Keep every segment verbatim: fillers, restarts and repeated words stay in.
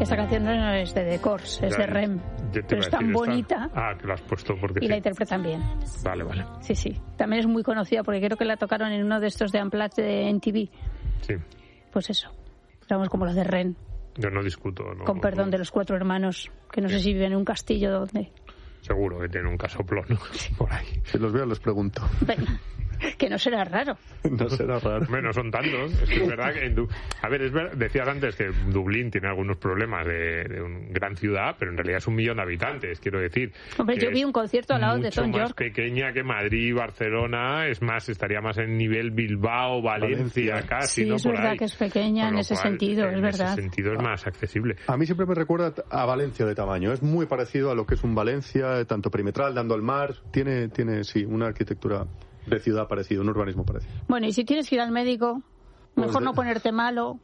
Esta canción no es de The Corrs, es ya, de R E M. Pero es tan bonita. Esta... Ah, que la has puesto porque Y sí. la interpretan bien. Vale, vale. Sí, sí. También es muy conocida porque creo que la tocaron en uno de estos de Unplugged de M T V. Sí. Pues eso. Estamos como las de R E M. Yo no discuto. No, Con perdón no. de los cuatro hermanos, que no sí. sé si viven en un castillo donde... Seguro que tiene un casoplón por ahí. Si los veo, les pregunto. Venga. Que no será raro. No será raro. Bueno, son tantos. Es que es verdad que... En du... A ver, es ver... decías antes que Dublín tiene algunos problemas de, de una gran ciudad, pero en realidad es un millón de habitantes, quiero decir. Hombre, yo vi un concierto al lado de Tom York. Mucho más pequeña que Madrid, Barcelona, es más, estaría más en nivel Bilbao, Valencia, Valencia. casi, sí, ¿no? es por verdad ahí. que es pequeña en ese cual, sentido, en es verdad. En ese sentido es más accesible. A mí siempre me recuerda a Valencia de tamaño. Es muy parecido a lo que es un Valencia, tanto perimetral, dando al mar. Tiene, tiene sí, una arquitectura... de ciudad parecido, un urbanismo parecido. Bueno, y si tienes que ir al médico, mejor pues de... no ponerte malo.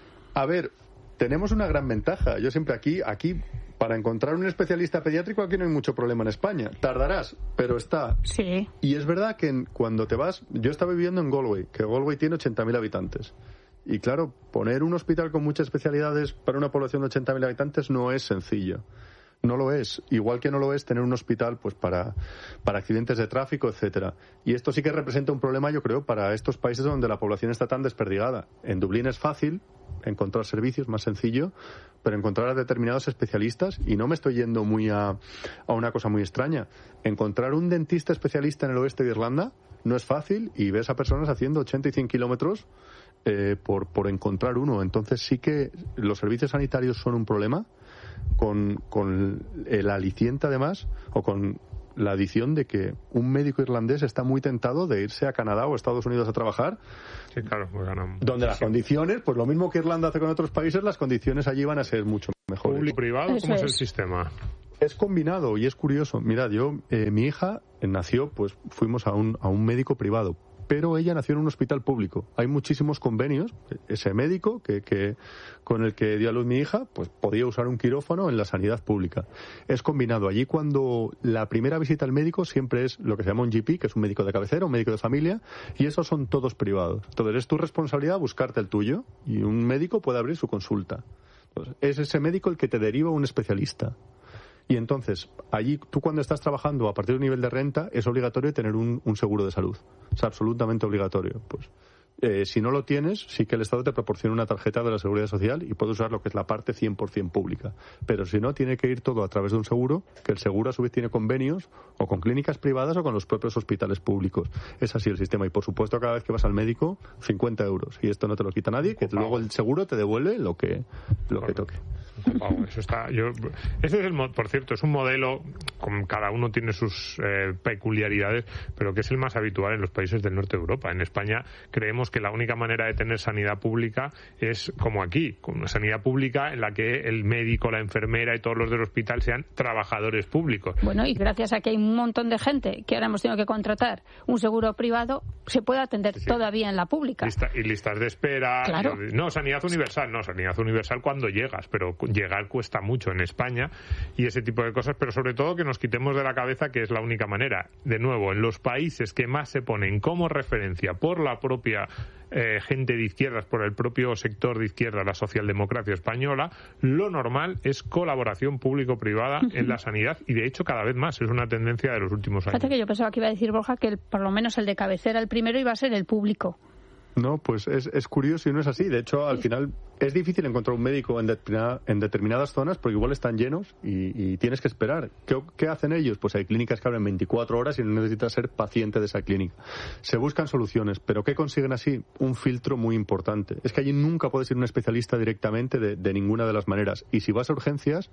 A ver, tenemos una gran ventaja. Yo siempre aquí, aquí, para encontrar un especialista pediátrico, aquí no hay mucho problema en España. Tardarás, pero está. Sí. Y es verdad que en, cuando te vas... Yo estaba viviendo en Galway, que Galway tiene ochenta mil habitantes. Y claro, poner un hospital con muchas especialidades para una población de ochenta mil habitantes no es sencillo. No lo es, igual que no lo es tener un hospital pues para, para accidentes de tráfico, etcétera. Y esto sí que representa un problema, yo creo, para estos países donde la población está tan desperdigada. En Dublín es fácil encontrar servicios, más sencillo, pero encontrar a determinados especialistas, y no me estoy yendo muy a, a una cosa muy extraña, encontrar un dentista especialista en el oeste de Irlanda no es fácil, y ves a personas haciendo ochenta y cien kilómetros eh, por, por encontrar uno. Entonces sí que los servicios sanitarios son un problema, con, con el aliciente además, o con la adición de que un médico irlandés está muy tentado de irse a Canadá o a Estados Unidos a trabajar. Sí, claro, pues ganamos. Donde las condiciones, pues lo mismo que Irlanda hace con otros países, las condiciones allí van a ser mucho mejores. ¿Público-privado? ¿Cómo es el sistema? Es combinado y es curioso. Mirad, yo, eh, mi hija nació, pues fuimos a un, a un médico privado, pero ella nació en un hospital público. Hay muchísimos convenios. Ese médico que, que con el que dio a luz mi hija, pues podía usar un quirófano en la sanidad pública. Es combinado. Allí, cuando la primera visita al médico siempre es lo que se llama un G P, que es un médico de cabecera, un médico de familia, y esos son todos privados. Entonces es tu responsabilidad buscarte el tuyo, y un médico puede abrir su consulta. Entonces, es ese médico el que te deriva a un especialista. Y entonces, allí, tú cuando estás trabajando a partir de un nivel de renta, es obligatorio tener un, un seguro de salud. Es absolutamente obligatorio. Pues, eh, si no lo tienes, sí que el Estado te proporciona una tarjeta de la Seguridad Social y puedes usar lo que es la parte cien por ciento pública. Pero si no, tiene que ir todo a través de un seguro, que el seguro a su vez tiene convenios o con clínicas privadas o con los propios hospitales públicos. Es así el sistema. Y por supuesto, cada vez que vas al médico, cincuenta euros. Y esto no te lo quita nadie, que luego el seguro te devuelve lo que, lo que toque. Wow, eso está, yo, ese es el, por cierto, es un modelo, con cada uno tiene sus eh, peculiaridades, pero que es el más habitual en los países del norte de Europa. En España creemos que la única manera de tener sanidad pública es como aquí, con una sanidad pública en la que el médico, la enfermera y todos los del hospital sean trabajadores públicos. Bueno, y gracias a que hay un montón de gente que ahora hemos tenido que contratar un seguro privado, se puede atender sí. todavía en la pública. Lista, y listas de espera. Claro. No, sanidad universal, no, sanidad universal cuando llegas, pero llegar cuesta mucho en España y ese tipo de cosas, pero sobre todo que nos quitemos de la cabeza que es la única manera. De nuevo, en los países que más se ponen como referencia por la propia eh, gente de izquierdas, por el propio sector de izquierda, la socialdemocracia española, lo normal es colaboración público-privada uh-huh. en la sanidad, y de hecho cada vez más es una tendencia de los últimos años. Fíjate que yo pensaba que iba a decir Borja que el, por lo menos el de cabecera, el primero, iba a ser el público. No, pues es, es curioso y no es así. De hecho, al final es difícil encontrar un médico en, determinada, en determinadas zonas porque igual están llenos y, y tienes que esperar. ¿Qué, ¿Qué hacen ellos? Pues hay clínicas que abren veinticuatro horas y no necesitas ser paciente de esa clínica. Se buscan soluciones, pero ¿qué consiguen así? Un filtro muy importante. Es que allí nunca puedes ir un especialista directamente de, de ninguna de las maneras. Y si vas a urgencias,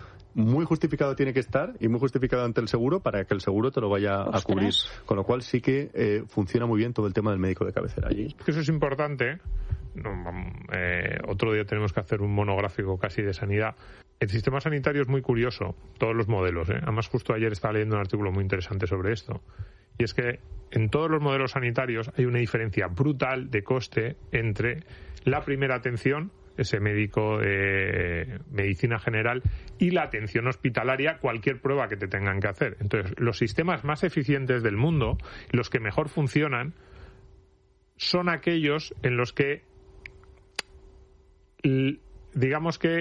muy justificado tiene que estar y muy justificado ante el seguro para que el seguro te lo vaya Ostras. a cubrir. Con lo cual sí que eh, funciona muy bien todo el tema del médico de cabecera allí. Eso es importante. No, eh, otro día tenemos que hacer un monográfico casi de sanidad. El sistema sanitario es muy curioso, todos los modelos, ¿eh? Además, justo ayer estaba leyendo un artículo muy interesante sobre esto. Y es que en todos los modelos sanitarios hay una diferencia brutal de coste entre la primera atención, ese médico de medicina general, y la atención hospitalaria, cualquier prueba que te tengan que hacer. Entonces, los sistemas más eficientes del mundo, los que mejor funcionan, son aquellos en los que, digamos que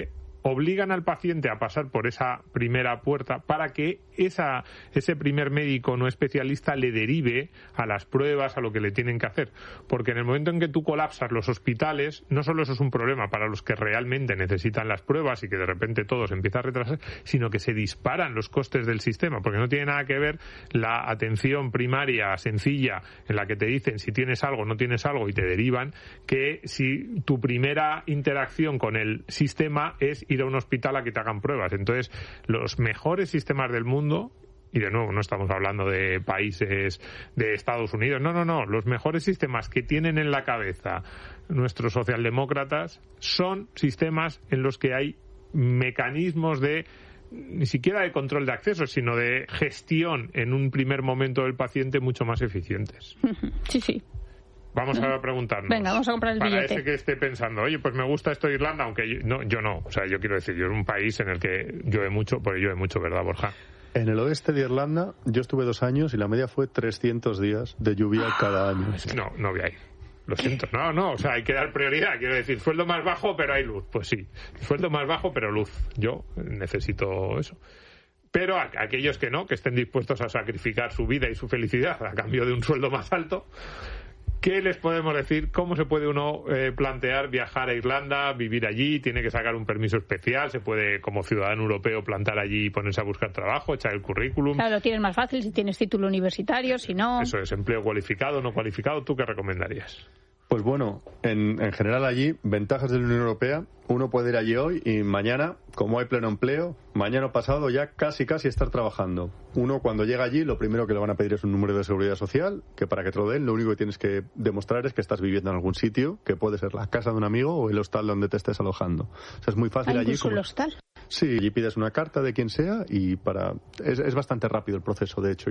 obligan al paciente a pasar por esa primera puerta para que esa, ese primer médico no especialista le derive a las pruebas, a lo que le tienen que hacer. Porque en el momento en que tú colapsas los hospitales, no solo eso es un problema para los que realmente necesitan las pruebas y que de repente todo se empieza a retrasar, sino que se disparan los costes del sistema, porque no tiene nada que ver la atención primaria sencilla en la que te dicen si tienes algo, no tienes algo y te derivan, que si tu primera interacción con el sistema es ir a un hospital a que te hagan pruebas. Entonces, los mejores sistemas del mundo, y de nuevo no estamos hablando de países de Estados Unidos, no, no, no, los mejores sistemas que tienen en la cabeza nuestros socialdemócratas son sistemas en los que hay mecanismos de, ni siquiera de control de acceso, sino de gestión en un primer momento del paciente mucho más eficientes. Sí, sí. Vamos a preguntarnos. Venga, vamos a comprar el para billete. Ese que esté pensando, oye, pues me gusta esto de Irlanda, aunque yo no, yo no. O sea, yo quiero decir, yo en un país en el que llueve mucho, porque llueve mucho, ¿verdad, Borja? En el oeste de Irlanda yo estuve dos años y la media fue trescientos días de lluvia cada año. No, no voy a ir. Lo siento. No, no, o sea, hay que dar prioridad. Quiero decir, sueldo más bajo, pero hay luz. Pues sí, sueldo más bajo, pero luz. Yo necesito eso. Pero a aquellos que no, que estén dispuestos a sacrificar su vida y su felicidad a cambio de un sueldo más alto, ¿qué les podemos decir? ¿Cómo se puede uno eh, plantear viajar a Irlanda, vivir allí? ¿Tiene que sacar un permiso especial? ¿Se puede, como ciudadano europeo, plantar allí y ponerse a buscar trabajo, echar el currículum? Claro, lo tienes más fácil si tienes título universitario, si no... Eso es, empleo cualificado, no cualificado. ¿Tú qué recomendarías? Pues bueno, en, en general allí, ventajas de la Unión Europea, uno puede ir allí hoy y mañana, como hay pleno empleo, mañana o pasado ya casi casi estar trabajando. Uno cuando llega allí, lo primero que le van a pedir es un número de seguridad social, que para que te lo den, lo único que tienes que demostrar es que estás viviendo en algún sitio, que puede ser la casa de un amigo o el hostal donde te estés alojando. O sea, es muy fácil ¿Hay allí. incluso Como... el hostal? Sí, allí pides una carta de quien sea y para es, es bastante rápido el proceso, de hecho.